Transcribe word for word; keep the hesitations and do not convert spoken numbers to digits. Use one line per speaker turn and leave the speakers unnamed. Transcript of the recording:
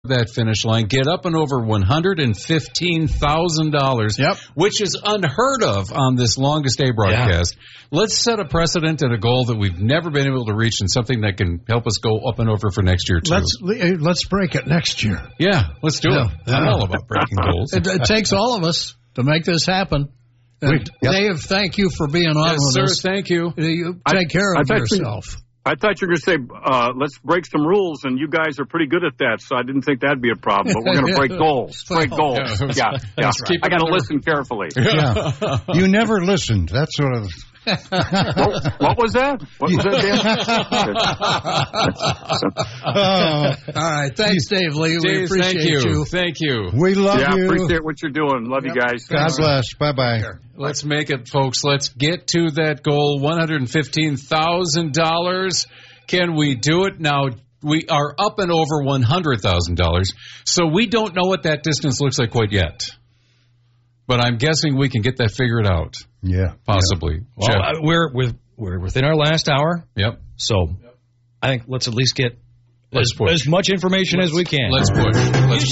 that finish line, get up and over one hundred fifteen thousand dollars,
yep.
which is unheard of on this longest day broadcast. Yeah. Let's set a precedent and a goal that we've never been able to reach, and something that can help us go up and over for next year, too.
Let's, let's break it next year.
Yeah, let's do yeah. it. I'm yeah. all about breaking goals.
It, it takes all of us to make this happen. And yep. Dave, thank you for being on
yes,
with
sir,
us.
Thank you.
You take I, care of yourself.
You, I thought you were going to say, uh, let's break some rules, and you guys are pretty good at that, so I didn't think that'd be a problem. But we're going to break goals. Break goals. Yeah, yeah. yeah. Right. I got to listen carefully.
Yeah. You never listened. That's sort of...
what, what was that? What was that,
Dan? uh, all right. Thanks, Dave Lee.
Dave,
we appreciate
thank you.
you.
Thank you.
We love
yeah,
you.
Yeah, appreciate what you're doing. Love yep. you guys.
God bless. Bye-bye.
Let's make it, folks. Let's get to that goal, one hundred fifteen thousand dollars. Can we do it? Now, we are up and over one hundred thousand dollars, so we don't know what that distance looks like quite yet. But I'm guessing we can get that figured out.
Yeah.
Possibly.
Well, uh, we're, with, we're within our last hour.
Yep.
So I think let's at least get
let's
as, as much information
let's,
as we can.
Let's push. Let's